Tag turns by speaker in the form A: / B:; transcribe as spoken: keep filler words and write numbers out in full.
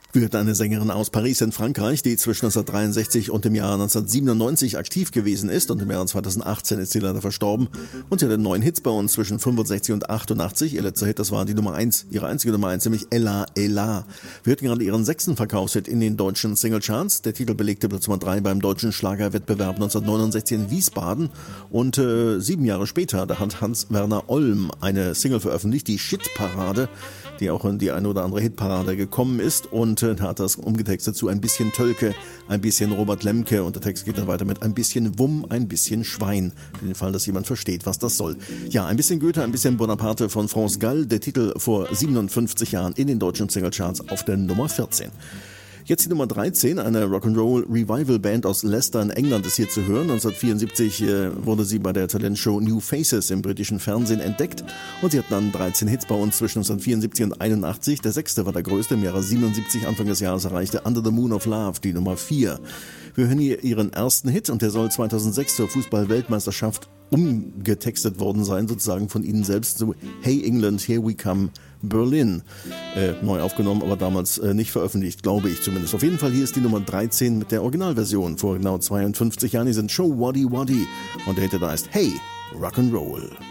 A: Wird eine Sängerin aus Paris in Frankreich, die zwischen neunzehnhundertdreiundsechzig und dem Jahr neunzehnhundertsiebenundneunzig aktiv gewesen ist, und im Jahr zweitausendachtzehn ist sie leider verstorben. Und sie hatte neun Hits bei uns zwischen fünfundsechzig und achtundachtzig. Ihr letzter Hit, das war die Nummer eins, ihre einzige Nummer eins, nämlich Ella Ella. Wir hörten gerade ihren sechsten Verkaufshit in den deutschen Singlecharts. Der Titel belegte Platz Nummer drei beim deutschen Schlagerwettbewerb neunzehnhundertneunundsechzig in Wiesbaden. Und äh, sieben Jahre später, da hat Hans-Werner Olm eine Single veröffentlicht, die Shit-Parade, die auch in die eine oder andere Hitparade gekommen ist, und äh, da hat das umgetextet zu ein bisschen Tölke, ein bisschen Robert Lemke, und der Text geht dann weiter mit ein bisschen Wumm, ein bisschen Schwein, für den Fall, dass jemand versteht, was das soll. Ja, ein bisschen Goethe, ein bisschen Bonaparte von France Gall, der Titel vor siebenundfünfzig Jahren in den deutschen Singlecharts auf der Nummer vierzehn. Jetzt die Nummer dreizehn, eine Rock'n'Roll-Revival-Band aus Leicester in England ist hier zu hören. neunzehnhundertvierundsiebzig äh, wurde sie bei der Talentshow New Faces im britischen Fernsehen entdeckt, und sie hatten dann dreizehn Hits bei uns zwischen neunzehnhundertvierundsiebzig und einundachtzig. Der sechste war der größte, im Jahre siebenundsiebzig, Anfang des Jahres erreichte Under the Moon of Love, die Nummer vier. Wir hören hier ihren ersten Hit, und der soll zweitausendsechs zur Fußball-Weltmeisterschaft umgetextet worden sein, sozusagen von ihnen selbst, so Hey England, here we come, Berlin. Äh, neu aufgenommen, aber damals äh, nicht veröffentlicht, glaube ich zumindest. Auf jeden Fall, hier ist die Nummer dreizehn mit der Originalversion vor genau zweiundfünfzig Jahren. Die sind Show Waddy Waddy, und der Hit heißt Hey, Rock'n'Roll.